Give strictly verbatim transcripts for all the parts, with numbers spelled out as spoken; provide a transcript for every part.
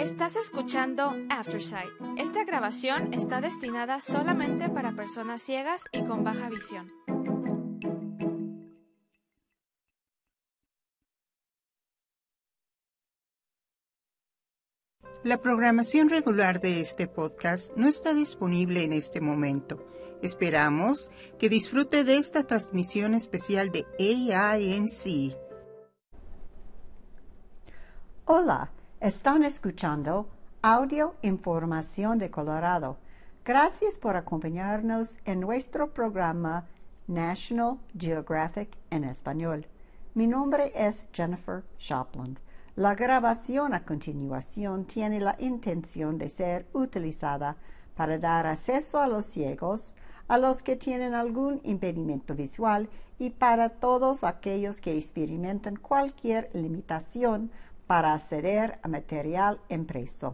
Estás escuchando Aftersight. Esta grabación está destinada solamente para personas ciegas y con baja visión. La programación regular de este podcast no está disponible en este momento. Esperamos que disfrute de esta transmisión especial de A I N C. Hola, están escuchando Audio Información de Colorado. Gracias por acompañarnos en nuestro programa National Geographic en español. Mi nombre es Jennifer Shopland. La grabación a continuación tiene la intención de ser utilizada para dar acceso a los ciegos, a los que tienen algún impedimento visual y para todos aquellos que experimentan cualquier limitación para acceder a material impreso.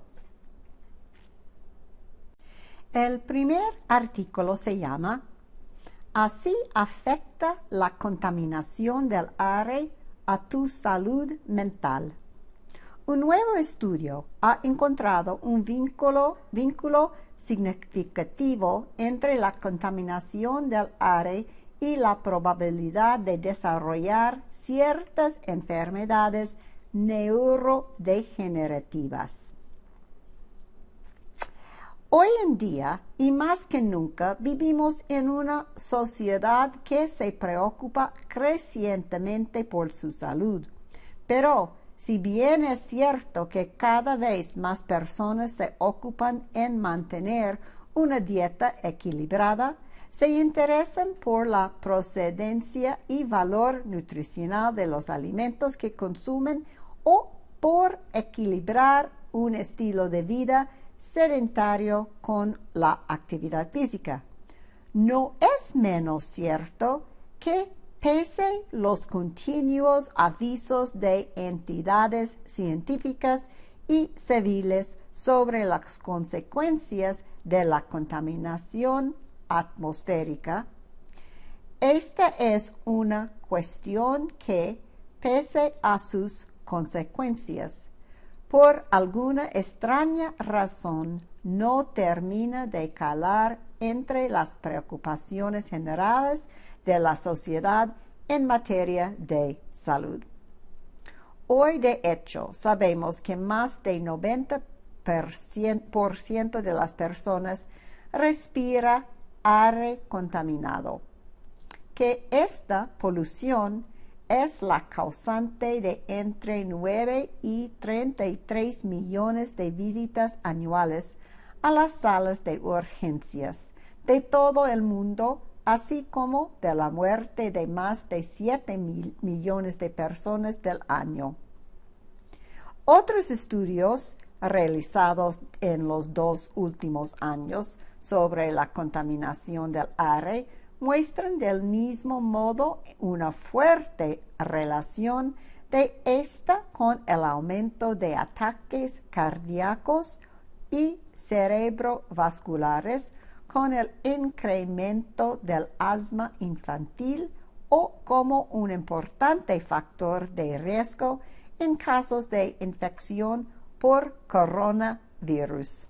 El primer artículo se llama ¿Así afecta la contaminación del aire a tu salud mental? Un nuevo estudio ha encontrado un vínculo, vínculo significativo entre la contaminación del aire y la probabilidad de desarrollar ciertas enfermedades neurodegenerativas. Hoy en día, y más que nunca, vivimos en una sociedad que se preocupa crecientemente por su salud. Pero, si bien es cierto que cada vez más personas se ocupan en mantener una dieta equilibrada, se interesan por la procedencia y valor nutricional de los alimentos que consumen o por equilibrar un estilo de vida sedentario con la actividad física. No es menos cierto que pese los continuos avisos de entidades científicas y civiles sobre las consecuencias de la contaminación atmosférica, esta es una cuestión que, pese a sus consecuencias, por alguna extraña razón no termina de calar entre las preocupaciones generales de la sociedad en materia de salud. Hoy, de hecho, sabemos que más del noventa por ciento de las personas respira aire contaminado, que esta polución es la causante de entre nueve y treinta y tres millones de visitas anuales a las salas de urgencias de todo el mundo, así como de la muerte de más de siete mil millones de personas del año. Otros estudios realizados en los dos últimos años sobre la contaminación del aire muestran del mismo modo una fuerte relación de esta con el aumento de ataques cardíacos y cerebrovasculares, con el incremento del asma infantil o como un importante factor de riesgo en casos de infección por coronavirus.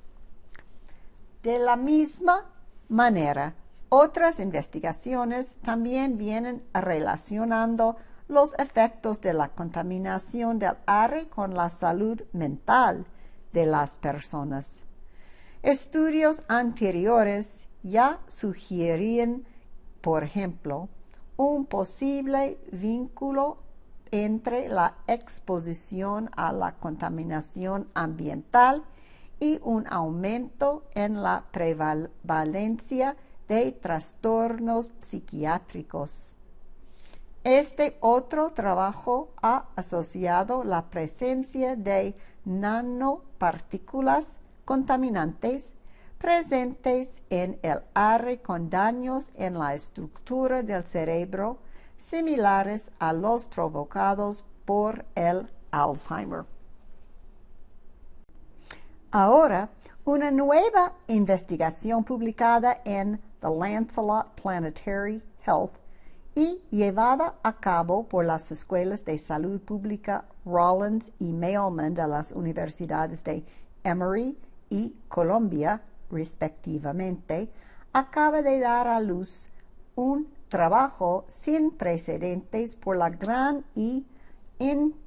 De la misma manera, otras investigaciones también vienen relacionando los efectos de la contaminación del aire con la salud mental de las personas. Estudios anteriores ya sugerían, por ejemplo, un posible vínculo entre la exposición a la contaminación ambiental y un aumento en la prevalencia de trastornos psiquiátricos. Este otro trabajo ha asociado la presencia de nanopartículas contaminantes presentes en el aire con daños en la estructura del cerebro similares a los provocados por el Alzheimer. Ahora, una nueva investigación publicada en The Lancelot Planetary Health y llevada a cabo por las escuelas de salud pública Rollins y Mailman de las universidades de Emory y Columbia, respectivamente, acaba de dar a luz un trabajo sin precedentes por la gran y in,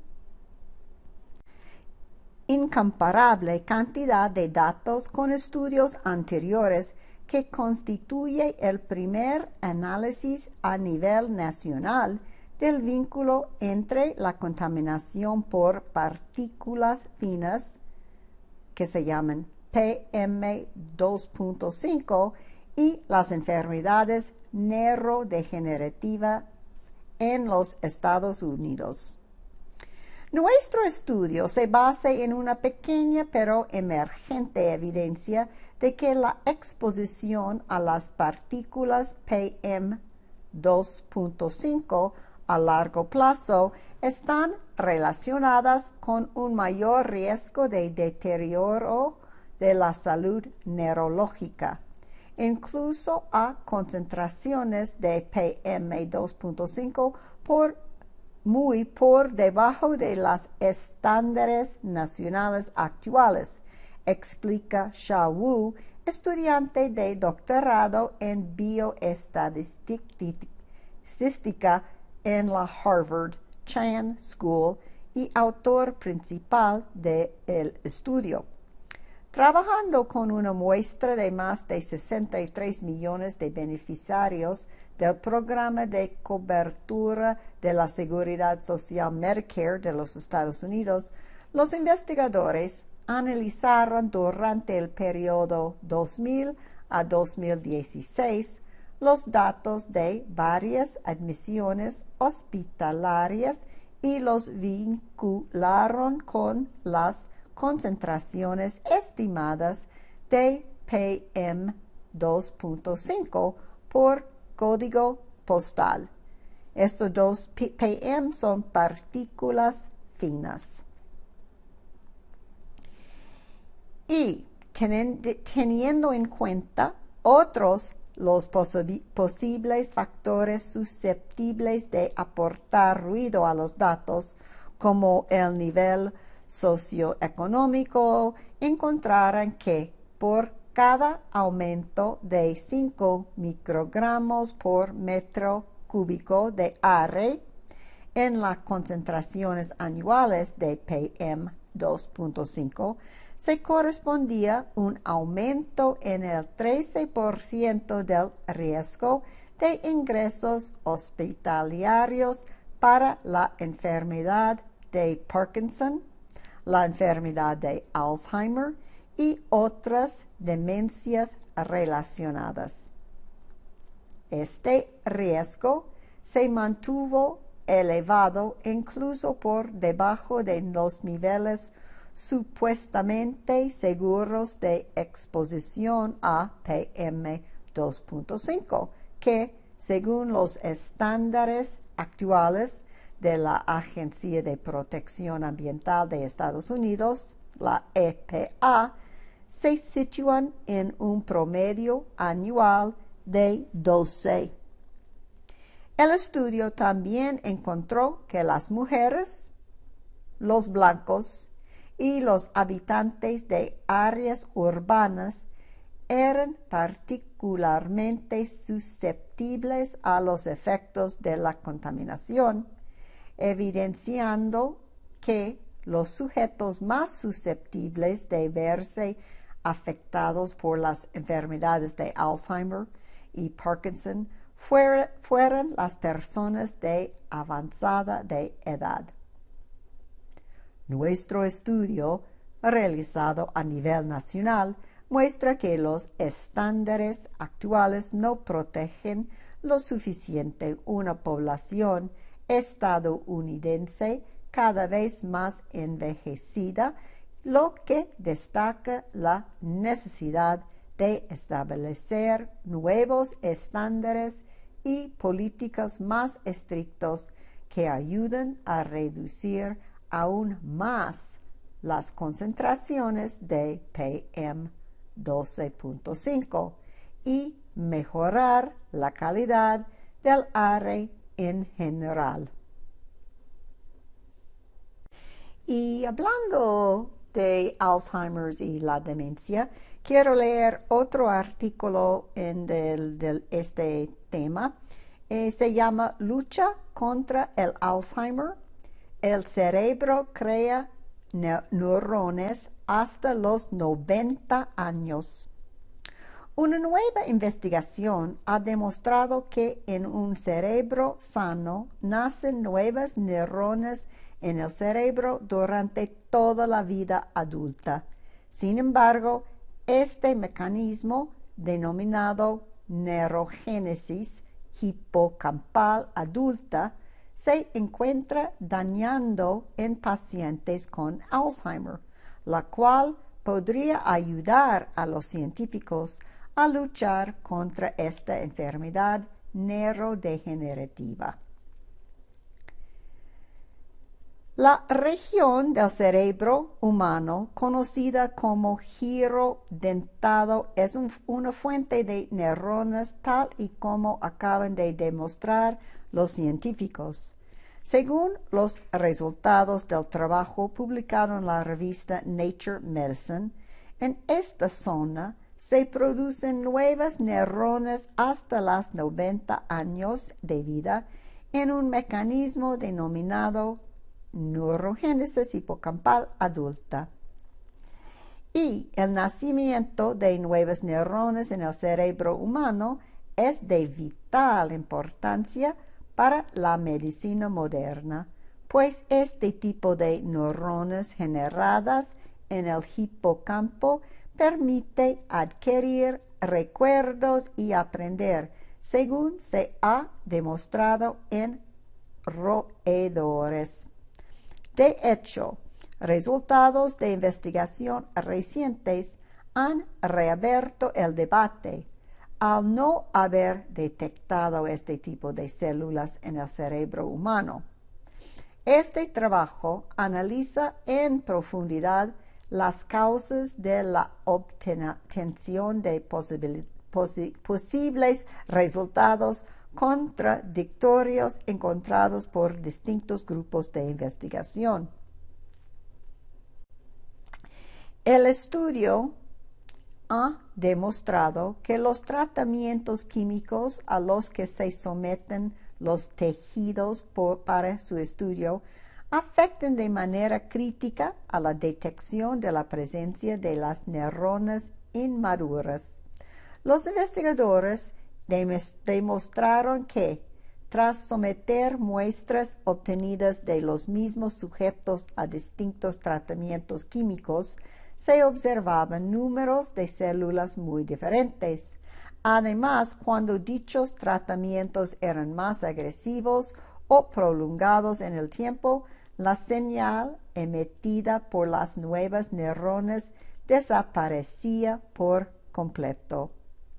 incomparable cantidad de datos con estudios anteriores que constituye el primer análisis a nivel nacional del vínculo entre la contaminación por partículas finas, que se llaman P M dos punto cinco, y las enfermedades neurodegenerativas en los Estados Unidos. Nuestro estudio se basa en una pequeña pero emergente evidencia de que la exposición a las partículas P M dos punto cinco a largo plazo están relacionadas con un mayor riesgo de deterioro de la salud neurológica, incluso a concentraciones de P M dos punto cinco por muy por debajo de los estándares nacionales actuales, explica Xia Wu, estudiante de doctorado en bioestadística en la Harvard Chan School y autor principal del estudio. Trabajando con una muestra de más de sesenta y tres millones de beneficiarios del programa de cobertura de la Seguridad Social Medicare de los Estados Unidos, los investigadores analizaron durante el periodo dos mil a dos mil dieciséis los datos de varias admisiones hospitalarias y los vincularon con las concentraciones estimadas de P M dos punto cinco por código postal. Estos dos P M son partículas finas. Y teniendo en cuenta otros los posi- posibles factores susceptibles de aportar ruido a los datos, como el nivel socioeconómico, encontraron que por cada aumento de cinco microgramos por metro cúbico de aire en las concentraciones anuales de P M dos punto cinco, se correspondía un aumento en el trece por ciento del riesgo de ingresos hospitalarios para la enfermedad de Parkinson, la enfermedad de Alzheimer y otras demencias relacionadas. Este riesgo se mantuvo elevado incluso por debajo de los niveles supuestamente seguros de exposición a P M dos punto cinco, que, según los estándares actuales de la Agencia de Protección Ambiental de Estados Unidos, la E P A, se sitúan en un promedio anual de doce. El estudio también encontró que las mujeres, los blancos y los habitantes de áreas urbanas eran particularmente susceptibles a los efectos de la contaminación, evidenciando que los sujetos más susceptibles de verse afectados por las enfermedades de Alzheimer y Parkinson fuer, fueron las personas de avanzada de edad. Nuestro estudio, realizado a nivel nacional, muestra que los estándares actuales no protegen lo suficiente una población estadounidense cada vez más envejecida, lo que destaca la necesidad de establecer nuevos estándares y políticas más estrictos que ayuden a reducir aún más las concentraciones de P M doce punto cinco y mejorar la calidad del aire en general. Y hablando de Alzheimer y la demencia, quiero leer otro artículo en del, del este tema. Eh, se llama Lucha contra el Alzheimer. El cerebro crea ne- neurones hasta los noventa años. Una nueva investigación ha demostrado que en un cerebro sano nacen nuevas neuronas en el cerebro durante toda la vida adulta. Sin embargo, este mecanismo, denominado neurogénesis hipocampal adulta, se encuentra dañando en pacientes con Alzheimer, la cual podría ayudar a los científicos a luchar contra esta enfermedad neurodegenerativa. La región del cerebro humano, conocida como giro dentado, es un, una fuente de neuronas tal y como acaban de demostrar los científicos. Según los resultados del trabajo publicado en la revista Nature Medicine, en esta zona se producen nuevas neuronas hasta los noventa años de vida en un mecanismo denominado neurogénesis hipocampal adulta. Y el nacimiento de nuevas neuronas en el cerebro humano es de vital importancia para la medicina moderna, pues este tipo de neuronas generadas en el hipocampo permite adquirir recuerdos y aprender, según se ha demostrado en roedores. De hecho, resultados de investigación recientes han reabierto el debate al no haber detectado este tipo de células en el cerebro humano. Este trabajo analiza en profundidad las causas de la obtención de posibil- posi- posibles resultados contradictorios encontrados por distintos grupos de investigación. El estudio ha demostrado que los tratamientos químicos a los que se someten los tejidos por, para su estudio afectan de manera crítica a la detección de la presencia de las neuronas inmaduras. Los investigadores demostraron que, tras someter muestras obtenidas de los mismos sujetos a distintos tratamientos químicos, se observaban números de células muy diferentes. Además, cuando dichos tratamientos eran más agresivos o prolongados en el tiempo, la señal emitida por las nuevas neuronas desaparecía por completo.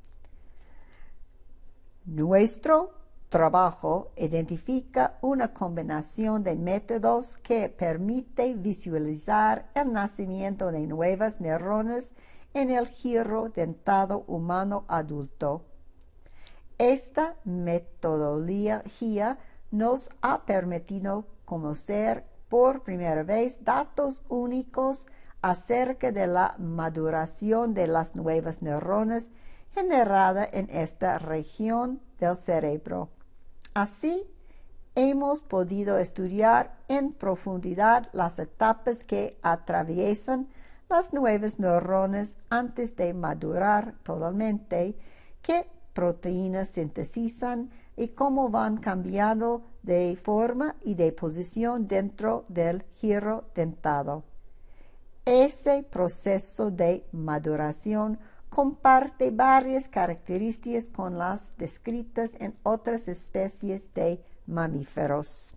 Nuestro trabajo identifica una combinación de métodos que permite visualizar el nacimiento de nuevas neuronas en el giro dentado humano adulto. Esta metodología nos ha permitido conocer por primera vez datos únicos acerca de la maduración de las nuevas neuronas generada en esta región del cerebro. Así, hemos podido estudiar en profundidad las etapas que atraviesan las nuevas neuronas antes de madurar totalmente, qué proteínas sintetizan y cómo van cambiando de forma y de posición dentro del giro dentado. Ese proceso de maduración comparte varias características con las descritas en otras especies de mamíferos.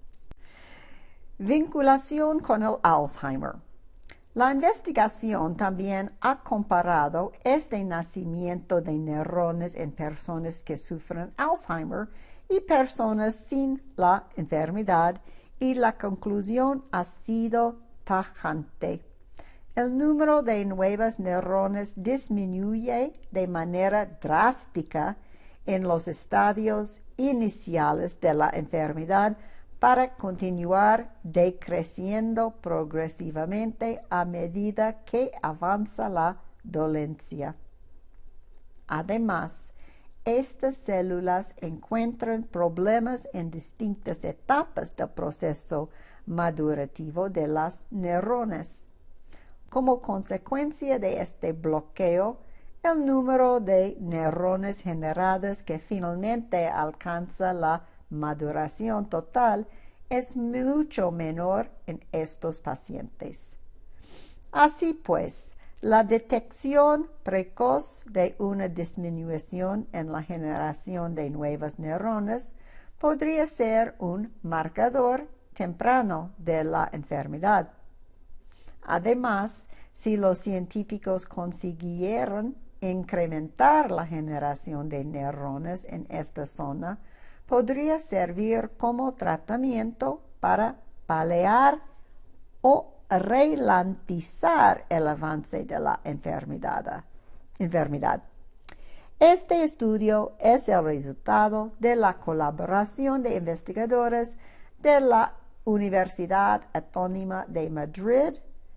Vinculación con el Alzheimer. La investigación también ha comparado este nacimiento de neuronas en personas que sufren Alzheimer y personas sin la enfermedad, y la conclusión ha sido tajante. El número de nuevas neuronas disminuye de manera drástica en los estadios iniciales de la enfermedad para continuar decreciendo progresivamente a medida que avanza la dolencia. Además, estas células encuentran problemas en distintas etapas del proceso madurativo de las neuronas. Como consecuencia de este bloqueo, el número de neuronas generadas que finalmente alcanza la maduración total es mucho menor en estos pacientes. Así pues, la detección precoz de una disminución en la generación de nuevas neuronas podría ser un marcador temprano de la enfermedad. Además, si los científicos consiguieran incrementar la generación de neuronas en esta zona, podría servir como tratamiento para paliar o ralentizar el avance de la enfermedad. enfermedad. Este estudio es el resultado de la colaboración de investigadores de la Universidad Autónoma de Madrid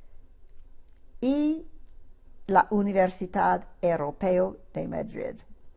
y la Universidad Europea de Madrid.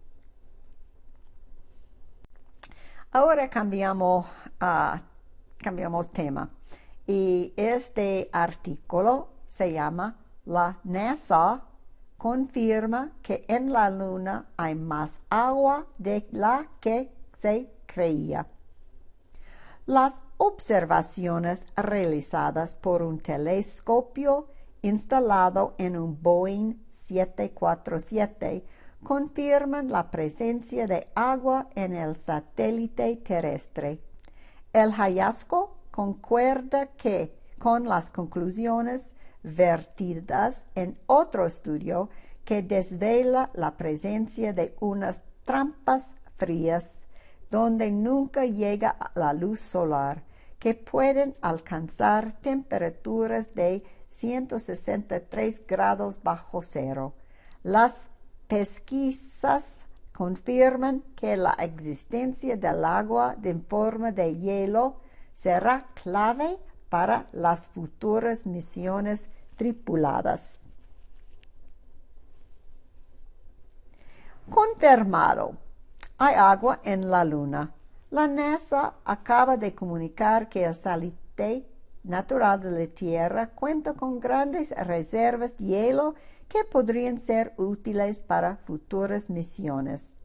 Ahora cambiamos, uh, cambiamos tema. Y este artículo se llama La NASA confirma que en la Luna hay más agua de la que se creía. Las observaciones realizadas por un telescopio instalado en un Boeing siete cuatro siete confirman la presencia de agua en el satélite terrestre. El hallazgo concuerda que con las conclusiones vertidas en otro estudio que desvela la presencia de unas trampas frías donde nunca llega la luz solar, que pueden alcanzar temperaturas de ciento sesenta y tres grados bajo cero. Las pesquisas confirman que la existencia del agua en forma de hielo será clave para las futuras misiones tripuladas. Confirmado. Hay agua en la Luna. La NASA acaba de comunicar que el satélite natural de la Tierra cuenta con grandes reservas de hielo que podrían ser útiles para futuras misiones.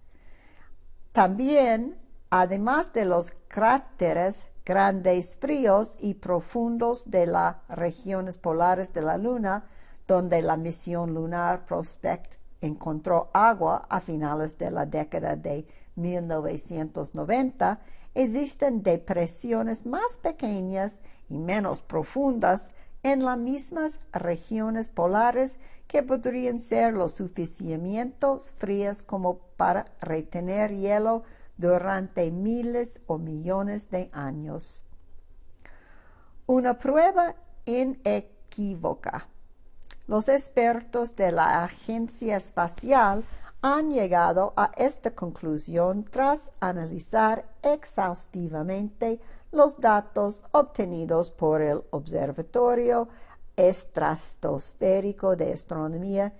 También, además de los cráteres grandes, fríos y profundos de las regiones polares de la Luna, donde la misión lunar Prospect encontró agua a finales de la década de mil novecientos noventa, existen depresiones más pequeñas y menos profundas en las mismas regiones polares que podrían ser lo suficientemente frías como para retener hielo durante miles o millones de años. Una prueba inequívoca. Los expertos de la Agencia Espacial han llegado a esta conclusión tras analizar exhaustivamente los datos obtenidos por el Observatorio Estratosférico de Astronomía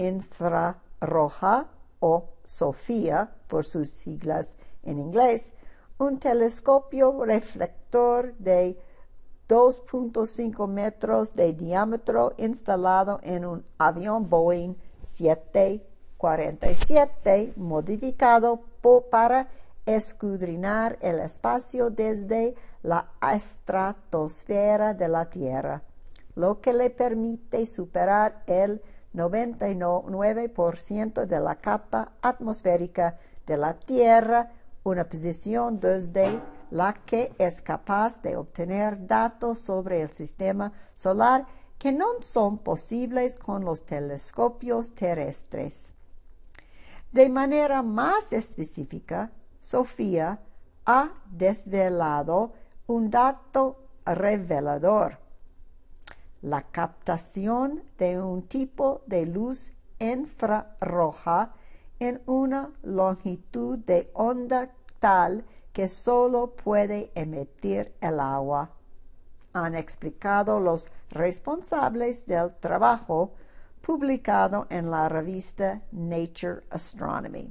Infrarroja, o SOFIA por sus siglas en inglés, un telescopio reflector de dos punto cinco metros de diámetro instalado en un avión Boeing siete cuarenta y siete modificado para escudriñar el espacio desde la estratosfera de la Tierra, lo que le permite superar el noventa y nueve por ciento de la capa atmosférica de la Tierra, una posición desde la que es capaz de obtener datos sobre el sistema solar que no son posibles con los telescopios terrestres. De manera más específica, SOFIA ha desvelado un dato revelador: la captación de un tipo de luz infrarroja en una longitud de onda tal que solo puede emitir el agua, han explicado los responsables del trabajo publicado en la revista Nature Astronomy.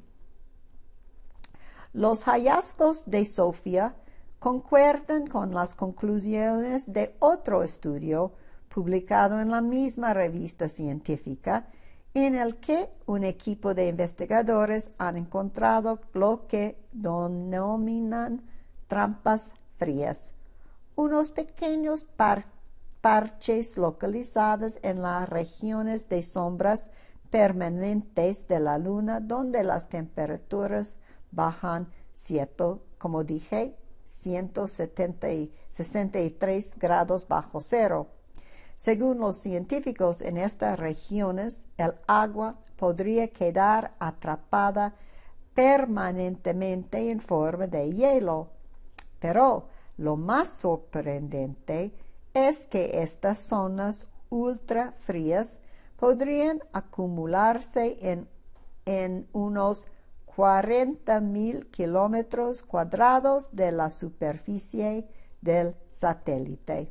Los hallazgos de Sofía concuerdan con las conclusiones de otro estudio publicado en la misma revista científica, en el que un equipo de investigadores han encontrado lo que denominan trampas frías, unos pequeños par parches localizados en las regiones de sombras permanentes de la Luna, donde las temperaturas bajan, cierto, como dije, ciento sesenta y tres grados bajo cero. Según los científicos, en estas regiones el agua podría quedar atrapada permanentemente en forma de hielo. Pero lo más sorprendente es que estas zonas ultra frías podrían acumularse en, en unos cuarenta mil kilómetros cuadrados de la superficie del satélite.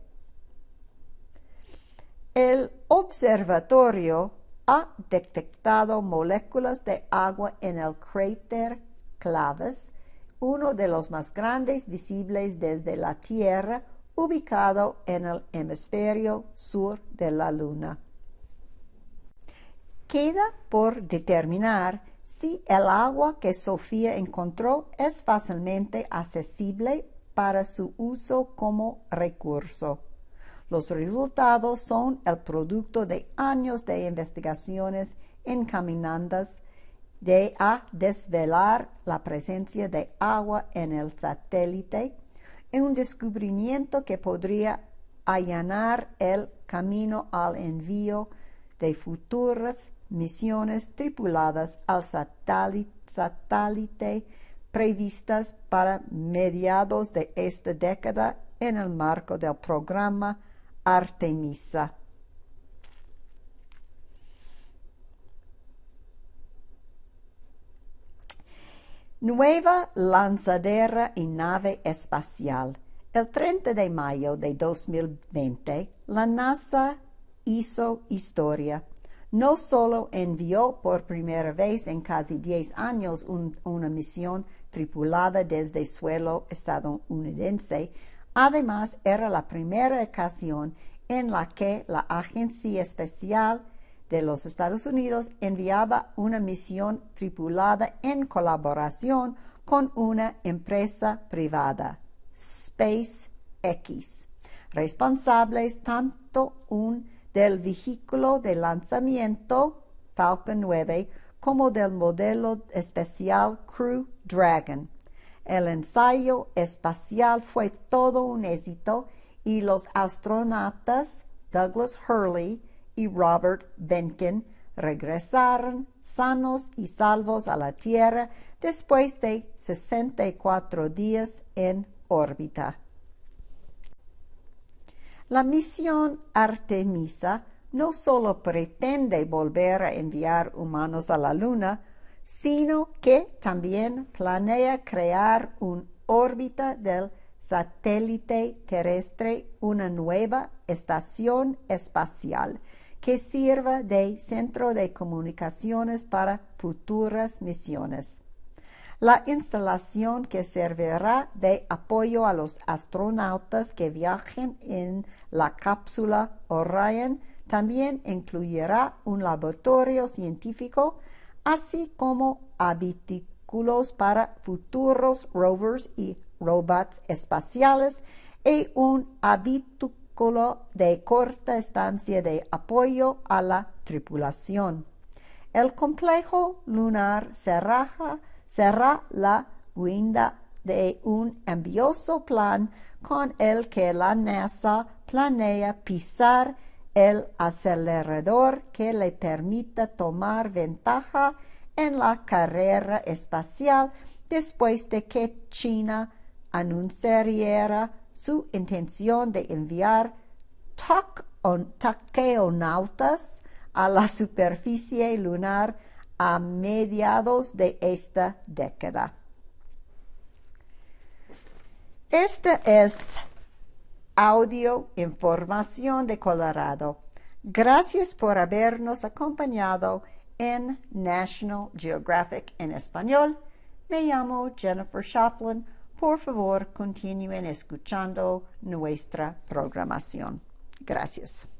El observatorio ha detectado moléculas de agua en el cráter Clavis, uno de los más grandes visibles desde la Tierra, ubicado en el hemisferio sur de la Luna. Queda por determinar si el agua que Sofía encontró es fácilmente accesible para su uso como recurso. Los resultados son el producto de años de investigaciones encaminadas de a desvelar la presencia de agua en el satélite, un descubrimiento que podría allanar el camino al envío de futuras misiones tripuladas al satélite, satélite previstas para mediados de esta década en el marco del programa Artemisa. Nueva lanzadera y nave espacial. El treinta de mayo de dos mil veinte, la NASA hizo historia. No solo envió por primera vez en casi diez años un, una misión tripulada desde suelo estadounidense, además era la primera ocasión en la que la Agencia Espacial de los Estados Unidos enviaba una misión tripulada en colaboración con una empresa privada, SpaceX, responsables tanto un del vehículo de lanzamiento Falcon nueve como del modelo especial Crew Dragon. El ensayo espacial fue todo un éxito y los astronautas Douglas Hurley y Robert Behnken regresaron sanos y salvos a la Tierra después de sesenta y cuatro días en órbita. La misión Artemisa no solo pretende volver a enviar humanos a la Luna, sino que también planea crear una órbita del satélite terrestre, una nueva estación espacial que sirva de centro de comunicaciones para futuras misiones. La instalación, que servirá de apoyo a los astronautas que viajen en la cápsula Orion, también incluirá un laboratorio científico, así como habitáculos para futuros rovers y robots espaciales y un habitáculo de corta estancia de apoyo a la tripulación. El complejo lunar será, será la guinda de un ambicioso plan con el que la NASA planea pisar el acelerador que le permita tomar ventaja en la carrera espacial después de que China anunciara su intención de enviar taqueonautas a la superficie lunar a mediados de esta década. Esta es Audio Información de Colorado. Gracias por habernos acompañado en National Geographic en español. Me llamo Jennifer Shopland. Por favor, continúen escuchando nuestra programación. Gracias.